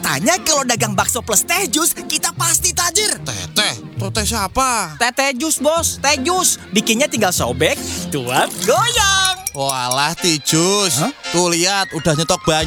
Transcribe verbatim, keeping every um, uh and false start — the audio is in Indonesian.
Katanya kalau dagang bakso plus teh jus, kita pasti tajir. Teteh, teteh siapa? Teh jus bos, teh jus. Bikinnya tinggal sobek, tuang, goyang. Walah, Tijus. Hah? Tuh lihat, udah nyetok banyak.